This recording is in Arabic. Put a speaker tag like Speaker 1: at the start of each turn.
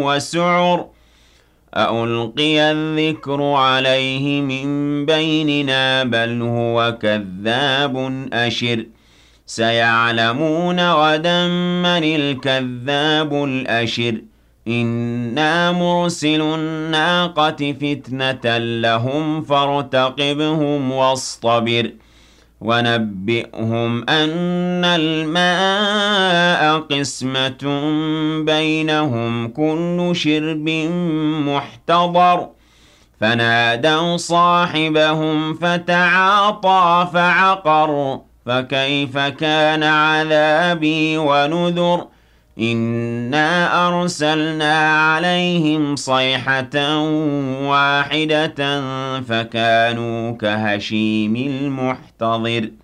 Speaker 1: وسعر أألقي الذكر عليه من بيننا بل هو كذاب أشر سيعلمون غدا من الكذاب الأشر إنا مرسل الناقة فتنة لهم فارتقبهم واصطبر ونبئهم أن الماء قسمة بينهم كل شرب محتضر فنادوا صاحبهم فتعاطى فعقر فكيف كان عذابي ونذر إنا أرسلنا عليهم صيحة واحدة فكانوا كهشيم المحتضر